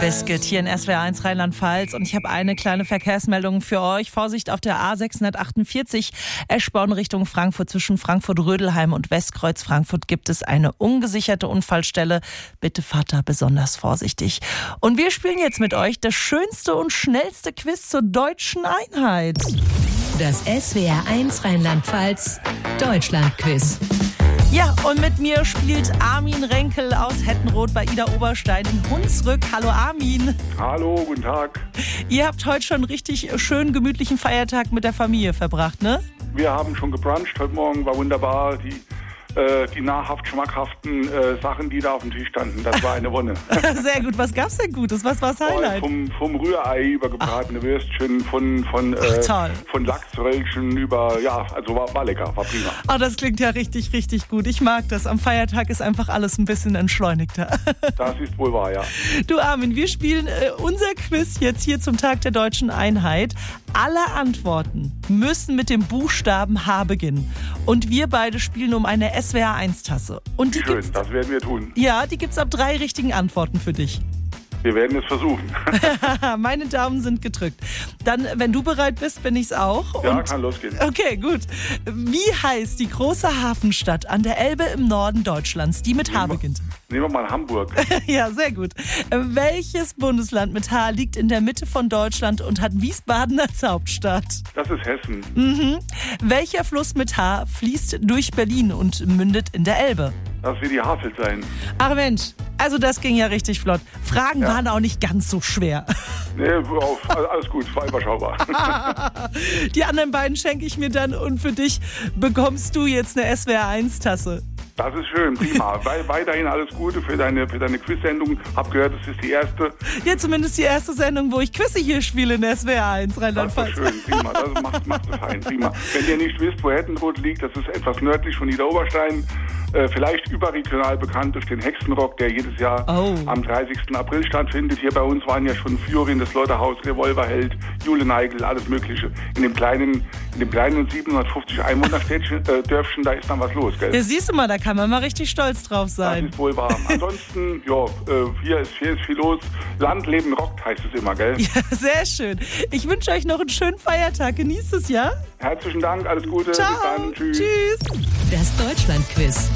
Biscuit hier in SWR1 Rheinland-Pfalz und ich habe eine kleine Verkehrsmeldung für euch. Vorsicht auf der A648 Eschborn Richtung Frankfurt. Zwischen Frankfurt-Rödelheim und Westkreuz Frankfurt gibt es eine ungesicherte Unfallstelle. Bitte fahrt da besonders vorsichtig. Und wir spielen jetzt mit euch das schönste und schnellste Quiz zur deutschen Einheit. Das SWR1 Rheinland-Pfalz Deutschland-Quiz. Ja, und mit mir spielt Armin Renkel aus Hettenroth bei Ida Oberstein in Hunsrück. Hallo Armin. Hallo, guten Tag. Ihr habt heute schon richtig schön gemütlichen Feiertag mit der Familie verbracht, ne? Wir haben schon gebruncht, heute Morgen war wunderbar. Die nahrhaft schmackhaften Sachen, die da auf dem Tisch standen, das war eine Wonne. Sehr gut, was gab's denn Gutes? Was war das Highlight? Vom Rührei über gebratene Würstchen, von Lachsröllchen über, also war lecker, war prima. Oh, das klingt ja richtig, richtig gut. Ich mag das. Am Feiertag ist einfach alles ein bisschen entschleunigter. Das ist wohl wahr, ja. Du Armin, wir spielen unser Quiz jetzt hier zum Tag der deutschen Einheit. Alle Antworten müssen mit dem Buchstaben H beginnen. Und wir beide spielen um eine SWR1-Tasse. Und die schön, das werden wir tun. Ja, die gibt's ab 3 richtigen Antworten für dich. Wir werden es versuchen. Meine Daumen sind gedrückt. Dann, wenn du bereit bist, bin ich's auch. Ja, kann losgehen. Okay, gut. Wie heißt die große Hafenstadt an der Elbe im Norden Deutschlands, die mit H beginnt? Nehmen wir mal Hamburg. Ja, sehr gut. Welches Bundesland mit H liegt in der Mitte von Deutschland und hat Wiesbaden als Hauptstadt? Das ist Hessen. Mhm. Welcher Fluss mit H fließt durch Berlin und mündet in der Elbe? Das wird die Havel sein. Ach Mensch, also das ging ja richtig flott. Fragen waren auch nicht ganz so schwer. Nee, alles gut, war überschaubar. Die anderen beiden schenke ich mir dann und für dich bekommst du jetzt eine SWR1-Tasse. Das ist schön, prima. Weiterhin alles Gute für deine Quiz-Sendung. Hab gehört, das ist die erste. Ja, zumindest die erste Sendung, wo ich Quizze hier spiele in der SWR1 Rheinland-Pfalz. Das ist schön, prima. Das macht es fein, prima. Wenn ihr nicht wisst, wo Hettenroth liegt, das ist etwas nördlich von Ida Oberstein. Vielleicht überregional bekannt durch den Hexenrock, der jedes Jahr am 30. April stattfindet. Hier bei uns waren ja schon Fiorin, das Leuterhaus, Revolverheld, Jule Neigel, alles Mögliche. In dem kleinen 750 Einwohnerstädtchen, Dörfchen, da ist dann was los, gell? Ja, siehst du mal, da kann man mal richtig stolz drauf sein. Das ist wohl wahr. Ansonsten, hier ist viel los. Land, Leben, rockt, heißt es immer, gell? Ja, sehr schön. Ich wünsche euch noch einen schönen Feiertag. Genießt es, ja? Herzlichen Dank, alles Gute. Ciao. Bis dann. Tschüss. Tschüss. Das Deutschland-Quiz.